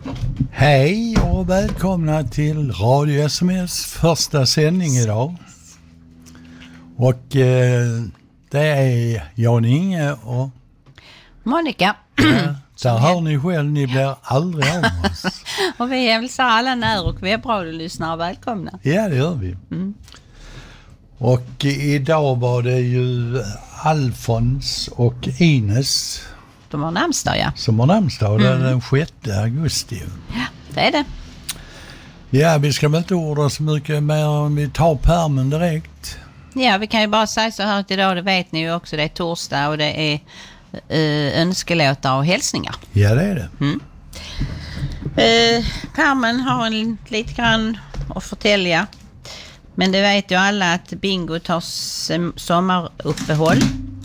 Hej och välkomna till Radio SMS första sändning idag. Och det är Jan Inge och Monica. Där hör ni själv, ni blir aldrig av oss. Och vi hälsar alla när- och webbradiolyssnare välkomna. Ja, det gör vi. Och idag var det ju Alfons och Ines De har namnsdag, ja. som har namnsdag. Det är den 6 augusti. Ja, det är det. Ja, vi ska väl inte orda så mycket mer om vi tar pärmen direkt. Ja, vi kan ju bara säga så här att idag, det vet ni ju också, det är torsdag och det är önskelåtar och hälsningar. Ja, det är det. Pärmen har en lite grann att förtälja. Men det vet ju alla att Bingo tar sommaruppehåll.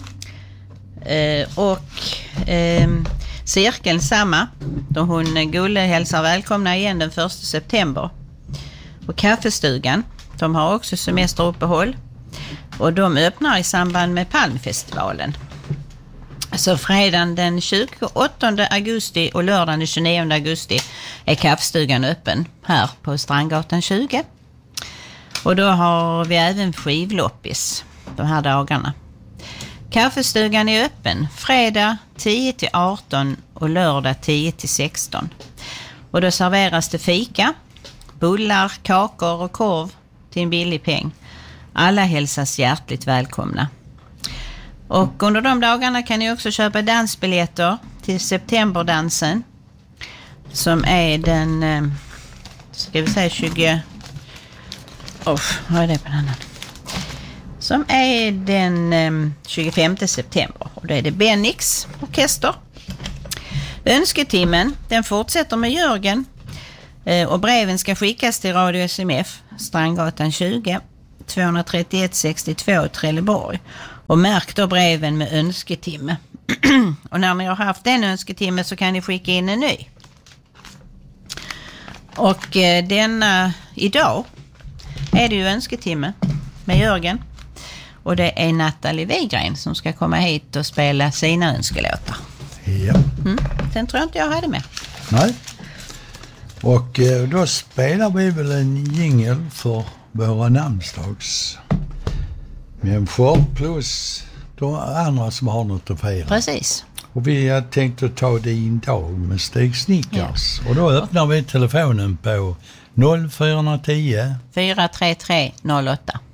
Cirkeln samma. Då hon Gulle hälsar välkomna igen den 1 september. Och Kaffestugan, de har också semesteruppehåll. Och de öppnar i samband med Palmfestivalen. Så fredagen den 28 augusti och lördagen den 29 augusti är Kaffestugan öppen här på Strandgatan 20. Och då har vi även skivloppis de här dagarna. Kaffestugan är öppen fredag 10-18 och lördag 10-16. Och då serveras det fika, bullar, kakor och korv till en billig peng. Alla hälsas hjärtligt välkomna. Och under de dagarna kan ni också köpa dansbiljetter till septemberdansen som är den, ska vi säga 20... vad är det på den annan? Som är den 25 september. Och då är det Bennix orkester. Önsketimmen, den fortsätter med Jörgen. Och breven ska skickas till Radio SMF, Strandgatan 20, 231 62 Trelleborg. Och märk då breven med önsketimme. Och när ni har haft en önsketimme så kan ni skicka in en ny. Och denna idag är det ju önsketimme med Jörgen. Och det är Nathalie Wigren som ska komma hit och spela sina önskelåtar. Ja. Sen tror jag inte jag hade med. Nej. Och då spelar vi väl en jingle för våra namnsdagsmänniskor plus de andra som har något att fira. Precis. Och vi har tänkt att ta din dag med Stig Snickers. Ja. Och då öppnar vi telefonen på 0410 433 08.